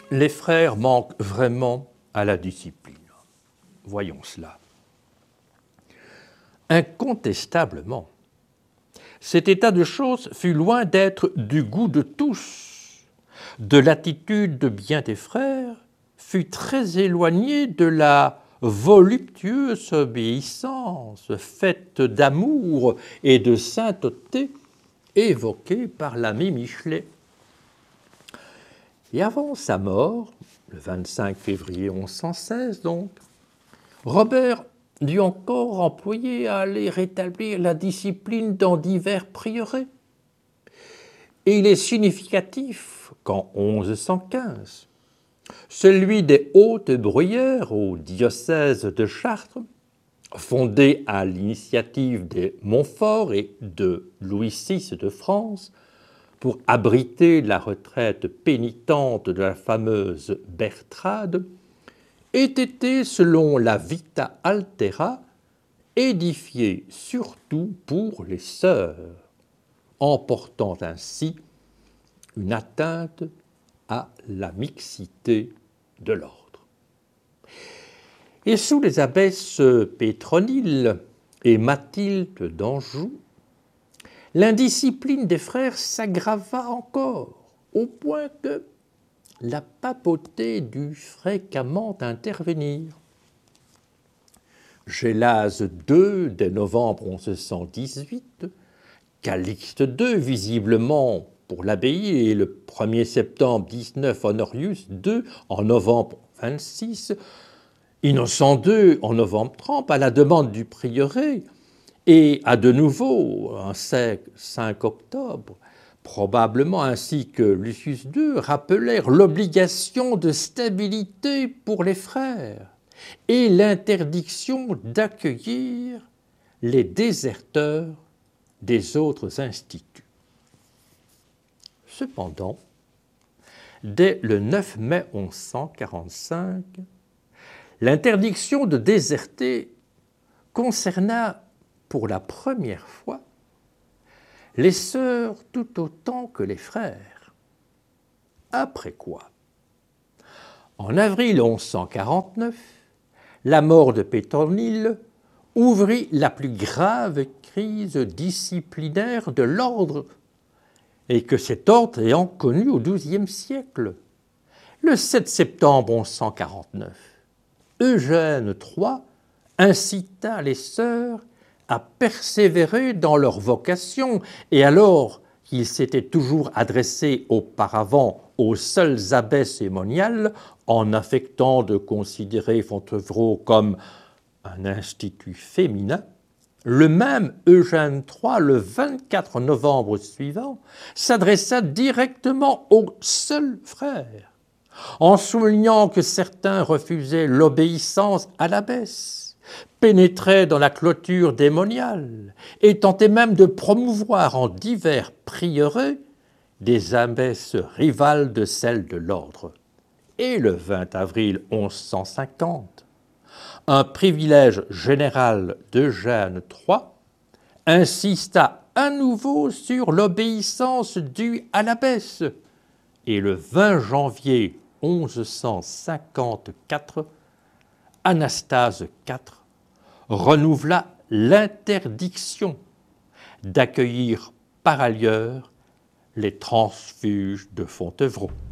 les frères manquent vraiment à la discipline. Voyons cela. Incontestablement, cet état de choses fut loin d'être du goût de tous. De l'attitude de bien des frères fut très éloigné de la voluptueuse obéissance faite d'amour et de sainteté évoquée par l'ami Michelet. Et avant sa mort, le 25 février 1116 donc, Robert dut encore employer à aller rétablir la discipline dans divers prieurés. Et il est significatif qu'en 1115, celui des Hautes-Bruyères au diocèse de Chartres, fondé à l'initiative des Montfort et de Louis VI de France, pour abriter la retraite pénitente de la fameuse Bertrade, ait été, selon la Vita Altera, édifié surtout pour les sœurs, emportant ainsi une atteinte à la mixité de l'ordre. Et sous les abbesses Pétronille et Mathilde d'Anjou, l'indiscipline des frères s'aggrava encore, au point que la papauté dut fréquemment intervenir. Gélase II, dès novembre 1118, Calixte II, visiblement pour l'abbaye, et le 1er septembre 19, Honorius II, en novembre 26, Innocent II, en novembre 30, à la demande du prieuré, et à de nouveau, un 5 octobre, probablement ainsi que Lucius II, rappelèrent l'obligation de stabilité pour les frères et l'interdiction d'accueillir les déserteurs des autres instituts. Cependant, dès le 9 mai 1145, l'interdiction de déserter concerna pour la première fois les sœurs tout autant que les frères. Après quoi, en avril 1149, la mort de Pétronille ouvrit la plus grave crise disciplinaire de l'ordre, et que cet ordre ayant connu au XIIe siècle. Le 7 septembre 1149, Eugène III incita les sœurs à persévérer dans leur vocation, et alors qu'ils s'étaient toujours adressés auparavant aux seules abbesses et moniales, en affectant de considérer Fontevraud comme un institut féminin, le même Eugène III, le 24 novembre suivant, s'adressa directement aux seuls frères, en soulignant que certains refusaient l'obéissance à l'abbesse, pénétraient dans la clôture démoniale et tentaient même de promouvoir en divers prieurés des abbesses rivales de celles de l'ordre. Et le 20 avril 1150, un privilège général d'Eugène III insista à nouveau sur l'obéissance due à l'abbesse. Et le 20 janvier 1154, Anastase IV renouvela l'interdiction d'accueillir par ailleurs les transfuges de Fontevraud.